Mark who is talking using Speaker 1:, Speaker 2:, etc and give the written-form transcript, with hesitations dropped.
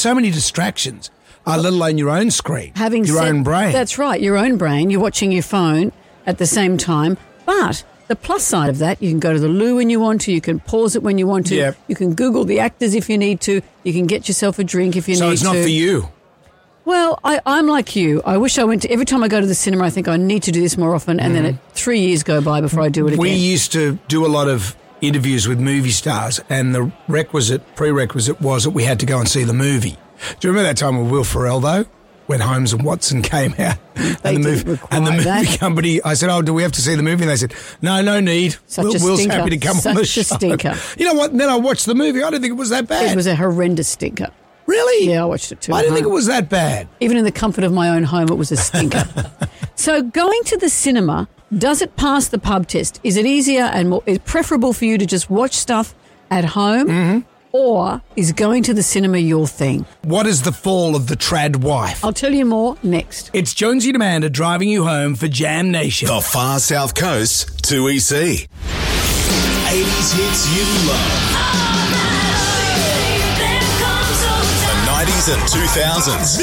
Speaker 1: so many distractions, let alone your own screen, your own brain.
Speaker 2: That's right, your own brain. You're watching your phone at the same time. But the plus side of that, you can go to the loo when you want to. You can pause it when you want to.
Speaker 1: Yep.
Speaker 2: You can Google the actors if you need to. You can get yourself a drink if you need to.
Speaker 1: So it's not for you?
Speaker 2: Well, I'm like you. I wish I went to... Every time I go to the cinema, I think I need to do this more often, and then 3 years go by before I do it again.
Speaker 1: We used to do a lot of interviews with movie stars, and the prerequisite was that we had to go and see the movie. Do you remember that time with Will Ferrell, though, when Holmes and Watson came out?
Speaker 2: They didn't require that.
Speaker 1: Movie company, I said, do we have to see the movie? And they said, no need. Will's happy to come on the show.
Speaker 2: Such a stinker.
Speaker 1: You know what? And then I watched the movie. I didn't think it was that bad.
Speaker 2: It was a horrendous stinker.
Speaker 1: Really?
Speaker 2: Yeah, I watched it too.
Speaker 1: I didn't think it was that bad.
Speaker 2: Even in the comfort of my own home, it was a stinker. So going to the cinema, does it pass the pub test? Is it easier and more preferable for you to just watch stuff at home? Or is going to the cinema your thing?
Speaker 1: What is the fall of the trad wife?
Speaker 2: I'll tell you more next.
Speaker 1: It's Jonesy and Amanda driving you home for Jam Nation.
Speaker 3: The Far South Coast 2EC. 80s hits you love. The 90s and 2000s.